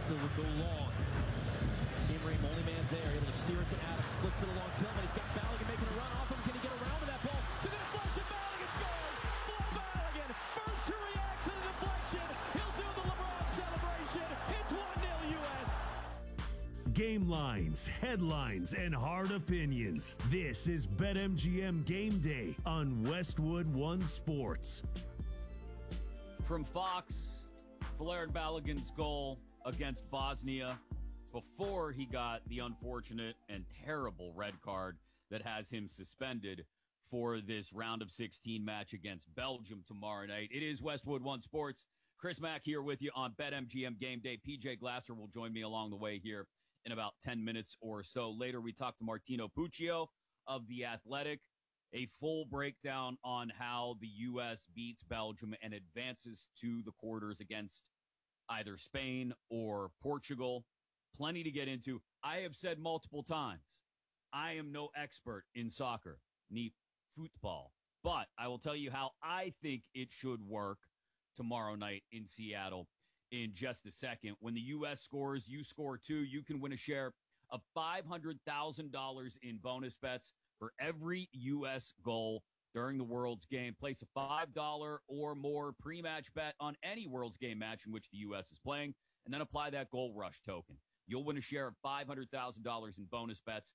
Drexel will go long. Team Ream, only man there, able to steer it to Adams, flicks it along Tillman. He's got Balogun making a run off him. Can he get around with that ball? To the deflection, Balogun scores! Flo Balogun, first to react to the deflection. He'll do the LeBron celebration. It's 1-0 U.S. Game lines, headlines, and hard opinions. This is BetMGM Game Day on Westwood One Sports. From Fox, Folarin Balogun's goal against Bosnia before he got the unfortunate and terrible red card that has him suspended for this round of 16 match against Belgium tomorrow night. It is Westwood One Sports. Chris Mack here with you on BetMGM Game Day. PJ Glasser will join me along the way here in about 10 minutes or so. Later, we talk to Martino Puccio of The Athletic. A full breakdown on how the U.S. beats Belgium and advances to the quarters against either Spain or Portugal. Plenty to get into. I have said multiple times, I am no expert in soccer, ni football, but I will tell you how I think it should work tomorrow night in Seattle in just a second. When the U.S. scores, you score too. You can win a share of $500,000 in bonus bets for every U.S. goal during the World's Game. Place a $5 or more pre-match bet on any World's Game match in which the U.S. is playing, and then apply that Goal Rush token. You'll win a share of $500,000 in bonus bets.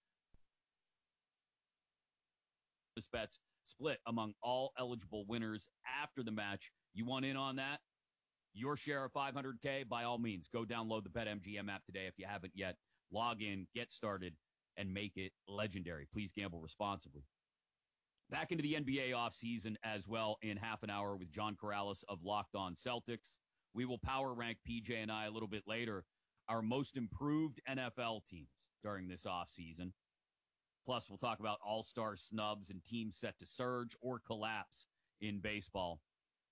Bonus bets split among all eligible winners after the match. You want in on that? Your share of $500K, by all means, go download the BetMGM app today if you haven't yet. Log in, get started, and make it legendary. Please gamble responsibly. Back into the NBA offseason as well in half an hour with John Corrales of Locked On Celtics. We will power rank, PJ and I, a little bit later, our most improved NFL teams during this offseason. Plus, we'll talk about all-star snubs and teams set to surge or collapse in baseball